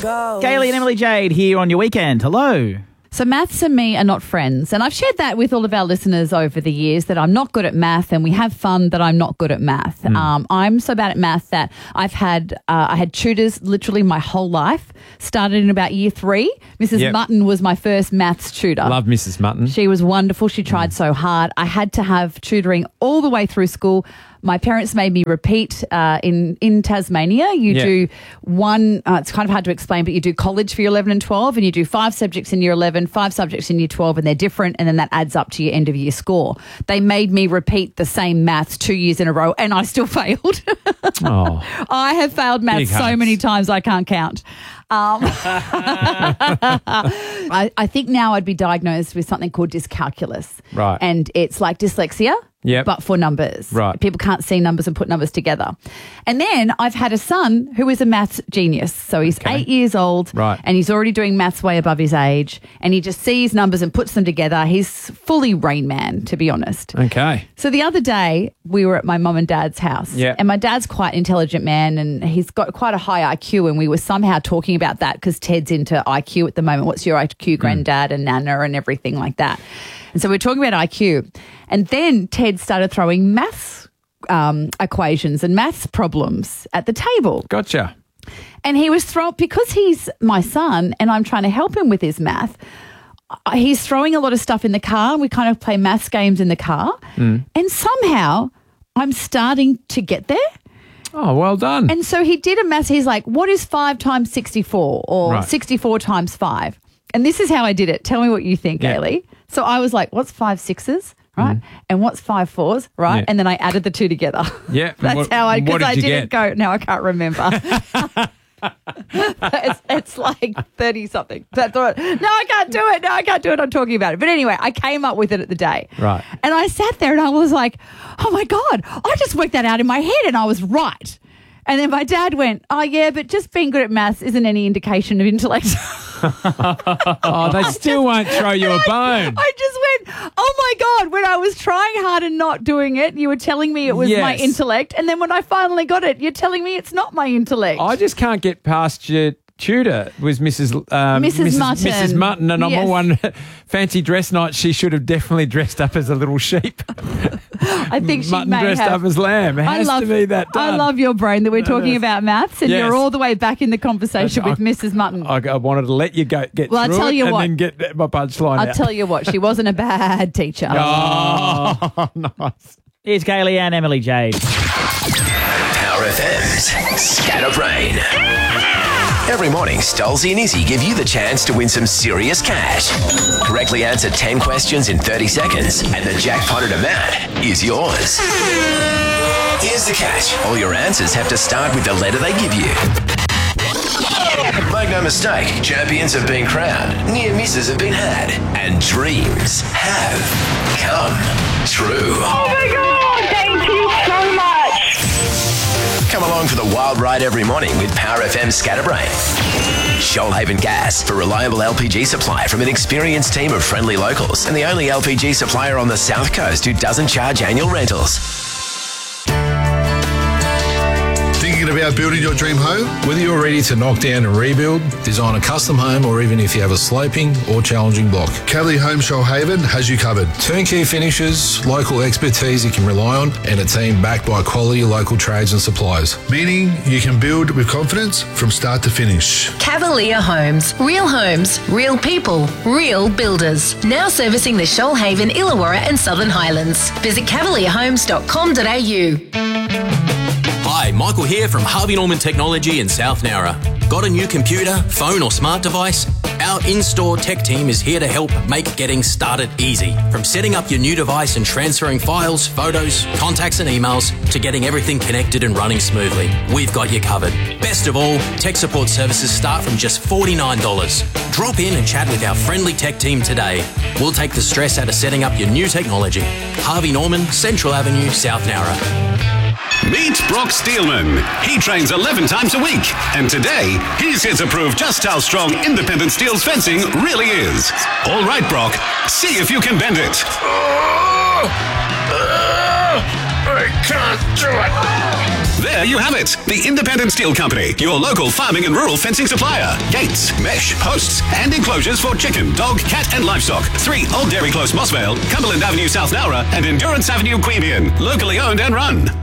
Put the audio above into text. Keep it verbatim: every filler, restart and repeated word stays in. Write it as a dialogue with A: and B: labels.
A: Kaylee and Emily Jade here on your weekend. Hello.
B: So maths and me are not friends. And I've shared that with all of our listeners over the years that I'm not good at math and we have fun that I'm not good at math. Mm. Um, I'm so bad at math that I've had, uh, I had tutors literally my whole life. Started in about year three. Missus Yep. Mutton was my first maths tutor.
C: Love Missus Mutton.
B: She was wonderful. She tried mm. so hard. I had to have tutoring all the way through school. My parents made me repeat uh, in, in Tasmania. You yeah. do one, uh, it's kind of hard to explain, but you do college for year eleven and twelve, and you do five subjects in year eleven, five subjects in year twelve, and they're different, and then that adds up to your end of year score. They made me repeat the same maths two years in a row, and I still failed.
C: Oh,
B: I have failed maths so many times I can't count. Um, I, I think now I'd be diagnosed with something called dyscalculus.
C: Right.
B: And it's like dyslexia. Yep. But for numbers.
C: Right.
B: People can't see numbers and put numbers together. And then I've had a son who is a maths genius. So he's okay. eight years old.
C: Right.
B: And he's already doing maths way above his age. And he just sees numbers and puts them together. He's fully Rain Man, to be honest.
C: Okay.
B: So the other day we were at my mum and dad's house.
C: Yeah.
B: And my dad's quite an intelligent man and he's got quite a high I Q. And we were somehow talking about that because Ted's into I Q at the moment. What's your I Q, granddad mm. and nana and everything like that. And so we're talking about I Q. And then Ted started throwing maths um, equations and maths problems at the table.
C: Gotcha.
B: And he was throwing, because he's my son and I'm trying to help him with his math, he's throwing a lot of stuff in the car. We kind of play maths games in the car. Mm. And somehow I'm starting to get there.
C: Oh, well done.
B: And so he did a maths. He's like, what is five times sixty-four or
C: right.
B: sixty-four times five? And this is how I did it. Tell me what you think,
C: yeah.
B: Ailey. So I was like, what's five sixes, right? Mm. And what's five fours, right?
C: Yeah.
B: And then I added the two together.
C: Yeah.
B: That's
C: what,
B: how I, because I
C: get?
B: didn't go, now I can't remember. it's, it's like thirty-something. That's all right. No, I can't do it. No, I can't do it. I'm talking about it. But anyway, I came up with it at the day.
C: Right.
B: And I sat there and I was like, oh, my God, I just worked that out in my head and I was right. And then my dad went, oh, yeah, but just being good at maths isn't any indication of intellect.
C: Oh, they still won't throw you a bone.
B: I just went, oh, my God, when I was trying hard and not doing it, you were telling me it was
C: yes.
B: my intellect. And then when I finally got it, you're telling me it's not my intellect.
C: I just can't get past your tutor was Missus Um,
B: Missus
C: Missus
B: Mutton.
C: Missus Mutton, and
B: yes.
C: on one fancy dress night, she should have definitely dressed up as a little sheep.
B: I think she
C: Mutton
B: may
C: dressed
B: have.
C: up as lamb. It
B: I
C: has
B: love,
C: to be that done.
B: I love your brain that we're talking about maths, and
C: yes.
B: you're all the way back in the conversation
C: I,
B: with Missus Mutton.
C: I, I wanted to let you go get
B: well,
C: through
B: I'll tell
C: it
B: you
C: and
B: what,
C: then get my punchline
B: I'll
C: out.
B: tell you what, she wasn't a bad teacher.
C: Oh, nice.
A: Here's Kaylee and Emily Jade.
D: Power F M's Scatterbrain. Every morning, Stolzy and Izzy give you the chance to win some serious cash. Correctly answer ten questions in thirty seconds, and the jackpot amount is yours. Here's the catch. All your answers have to start with the letter they give you. Make no mistake, champions have been crowned, near misses have been had, and dreams have come true.
E: Oh my God, thank you so much.
D: Come along for the wild ride every morning with Power F M Scatterbrain. Shoalhaven Gas, for reliable L P G supply from an experienced team of friendly locals, and the only L P G supplier on the South Coast who doesn't charge annual rentals.
F: Thinking about building your dream home?
G: Whether you're ready to knock down and rebuild, design a custom home, or even if you have a sloping or challenging block,
F: Cavalier Home Shoalhaven has you covered.
G: Turnkey finishes, local expertise you can rely on, and a team backed by quality local trades and suppliers.
F: Meaning you can build with confidence from start to finish.
H: Cavalier Homes. Real homes, real people, real builders. Now servicing the Shoalhaven, Illawarra and Southern Highlands. Visit cavalier homes dot com dot a u.
I: Hi, Michael here from Harvey Norman Technology in South Nowra. Got a new computer, phone or smart device? Our in-store tech team is here to help make getting started easy. From setting up your new device and transferring files, photos, contacts and emails to getting everything connected and running smoothly. We've got you covered. Best of all, tech support services start from just forty-nine dollars. Drop in and chat with our friendly tech team today. We'll take the stress out of setting up your new technology. Harvey Norman, Central Avenue, South Nowra.
J: Meet Brock Steelman. He trains eleven times a week, and today he's here to prove just how strong independent steel's fencing really is. All right, Brock, see if you can bend it.
K: Oh, uh, I can't do it.
J: There you have it. The Independent Steel Company, your local farming and rural fencing supplier. Gates, mesh, posts, and enclosures for chicken, dog, cat, and livestock. Three Old Dairy Close, Mossvale, Cumberland Avenue, South Nowra, and Endurance Avenue, Queanbeyan. Locally owned and run.